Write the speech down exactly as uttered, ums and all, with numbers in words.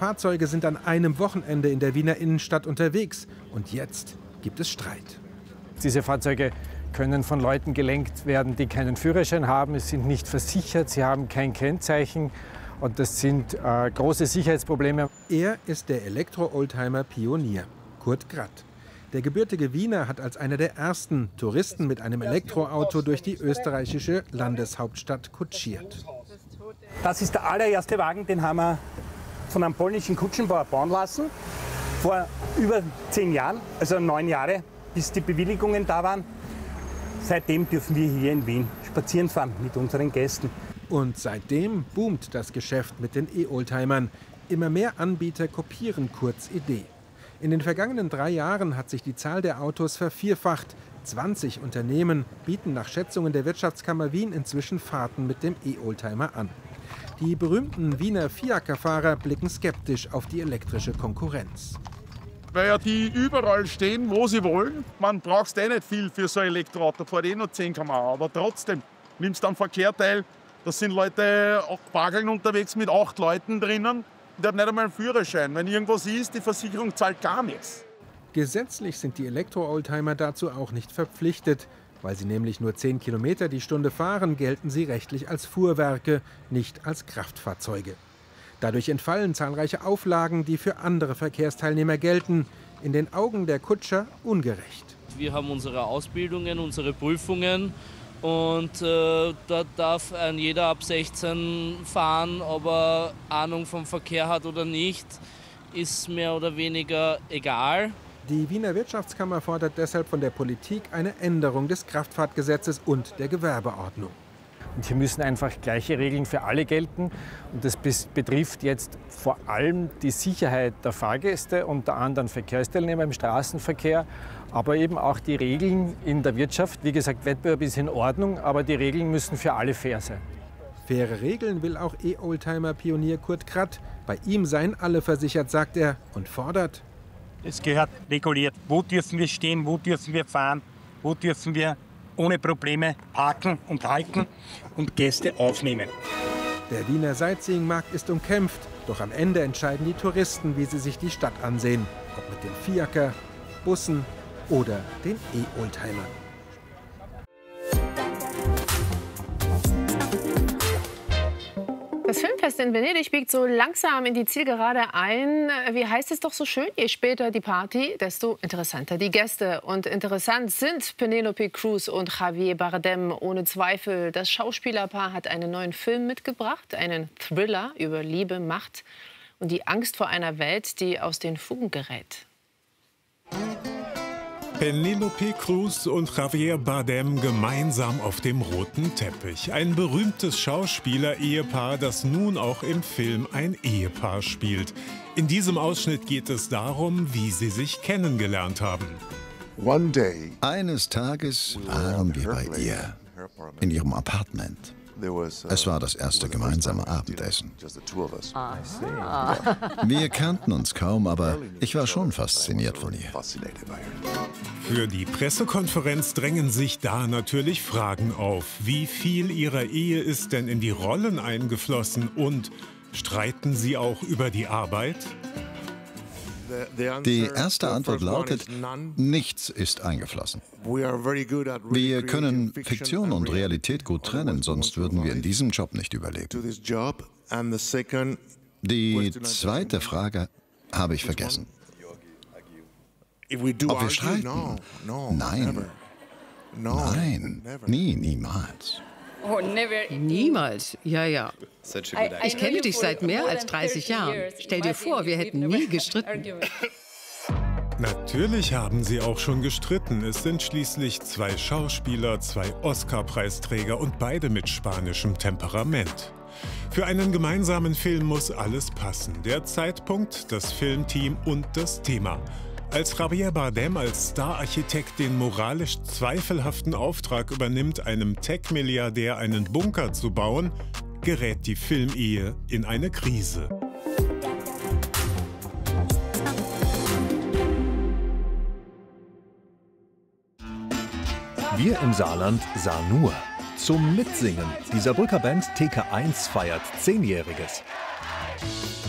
Fahrzeuge sind an einem Wochenende in der Wiener Innenstadt unterwegs. Und jetzt gibt es Streit. Diese Fahrzeuge können von Leuten gelenkt werden, die keinen Führerschein haben. Es sind nicht versichert, sie haben kein Kennzeichen. Und das sind äh, große Sicherheitsprobleme. Er ist der Elektro-Oldtimer-Pionier, Kurt Gratt. Der gebürtige Wiener hat als einer der ersten Touristen mit einem Elektroauto durch die österreichische Landeshauptstadt kutschiert. Das ist der allererste Wagen, den haben wir von einem polnischen Kutschenbauer bauen lassen. Vor über zehn Jahren, also neun Jahre, bis die Bewilligungen da waren. Seitdem dürfen wir hier in Wien spazieren fahren mit unseren Gästen. Und seitdem boomt das Geschäft mit den E-Oldtimern. Immer mehr Anbieter kopieren Kurts Idee. In den vergangenen drei Jahren hat sich die Zahl der Autos vervierfacht. zwanzig Unternehmen bieten nach Schätzungen der Wirtschaftskammer Wien inzwischen Fahrten mit dem E-Oldtimer an. Die berühmten Wiener Fiaker-Fahrer blicken skeptisch auf die elektrische Konkurrenz. Weil ja die überall stehen, wo sie wollen. Man braucht eh nicht viel für so ein Elektroauto, fährt eh nur zehn Kilometer pro Stunde. Aber trotzdem, nimmst dann Verkehr teil. Da sind Leute auch Bageln unterwegs mit acht Leuten drinnen. Die haben nicht einmal einen Führerschein. Wenn irgendwas ist, die Versicherung zahlt gar nichts. Gesetzlich sind die Elektro-Oldtimer dazu auch nicht verpflichtet. Weil sie nämlich nur zehn Kilometer die Stunde fahren, gelten sie rechtlich als Fuhrwerke, nicht als Kraftfahrzeuge. Dadurch entfallen zahlreiche Auflagen, die für andere Verkehrsteilnehmer gelten. In den Augen der Kutscher ungerecht. Wir haben unsere Ausbildungen, unsere Prüfungen. Und äh, da darf ein jeder ab sechzehn fahren, ob er Ahnung vom Verkehr hat oder nicht, ist mehr oder weniger egal. Die Wiener Wirtschaftskammer fordert deshalb von der Politik eine Änderung des Kraftfahrtgesetzes und der Gewerbeordnung. Und hier müssen einfach gleiche Regeln für alle gelten. Und das betrifft jetzt vor allem die Sicherheit der Fahrgäste und der anderen Verkehrsteilnehmer im Straßenverkehr, aber eben auch die Regeln in der Wirtschaft. Wie gesagt, Wettbewerb ist in Ordnung, aber die Regeln müssen für alle fair sein. Faire Regeln will auch E-Oldtimer-Pionier Kurt Gratt. Bei ihm seien alle versichert, sagt er, und fordert: Es gehört reguliert. Wo dürfen wir stehen, wo dürfen wir fahren, wo dürfen wir ohne Probleme parken und halten und Gäste aufnehmen. Der Wiener Sightseeing-Markt ist umkämpft. Doch am Ende entscheiden die Touristen, wie sie sich die Stadt ansehen. Ob mit dem Fiaker, Bussen oder den E-Oldtimern. Das Filmfest in Venedig biegt so langsam in die Zielgerade ein. Wie heißt es doch so schön? Je später die Party, desto interessanter die Gäste. Und interessant sind Penelope Cruz und Javier Bardem ohne Zweifel. Das Schauspielerpaar hat einen neuen Film mitgebracht, einen Thriller über Liebe, Macht und die Angst vor einer Welt, die aus den Fugen gerät. Penelope Cruz und Javier Bardem gemeinsam auf dem roten Teppich. Ein berühmtes Schauspieler-Ehepaar, das nun auch im Film ein Ehepaar spielt. In diesem Ausschnitt geht es darum, wie sie sich kennengelernt haben. Eines Tages waren wir bei ihr, in ihrem Apartment. Es war das erste gemeinsame Abendessen. Wir kannten uns kaum, aber ich war schon fasziniert von ihr. Für die Pressekonferenz drängen sich da natürlich Fragen auf. Wie viel ihrer Ehe ist denn in die Rollen eingeflossen und streiten sie auch über die Arbeit? Die erste Antwort lautet, nichts ist eingeflossen. Wir können Fiktion und Realität gut trennen, sonst würden wir in diesem Job nicht überleben. Die zweite Frage habe ich vergessen. Ob wir streiten? Nein. Nein, nie, niemals. Niemals, ja, ja. Ich kenne dich seit mehr als dreißig Jahren. Stell dir vor, wir hätten nie gestritten. Natürlich haben sie auch schon gestritten. Es sind schließlich zwei Schauspieler, zwei Oscar-Preisträger und beide mit spanischem Temperament. Für einen gemeinsamen Film muss alles passen. Der Zeitpunkt, das Filmteam und das Thema. Als Javier Bardem als Stararchitekt den moralisch zweifelhaften Auftrag übernimmt, einem Tech-Milliardär einen Bunker zu bauen, gerät die Filmehe in eine Krise. Wir im Saarland sahen nur zum Mitsingen. Die Saarbrücker Band T K eins feiert Zehnjähriges.